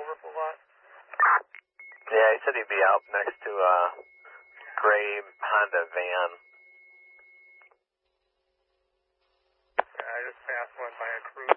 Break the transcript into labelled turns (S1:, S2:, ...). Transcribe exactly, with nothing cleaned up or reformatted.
S1: overflow lot?
S2: Yeah, he said he'd be out next to a gray Honda van.
S1: Yeah, I just passed one by a cruise.